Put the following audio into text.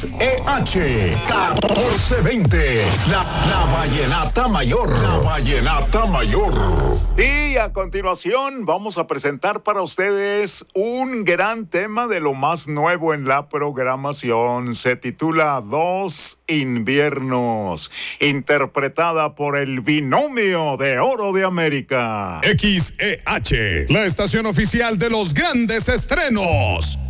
XEH 1420. La Vallenata Mayor. La Vallenata Mayor. Y a continuación vamos a presentar para ustedes un gran tema de lo más nuevo en la programación. Se titula Dos Inviernos, interpretada por el Binomio de Oro de América. XEH, la estación oficial de los grandes estrenos.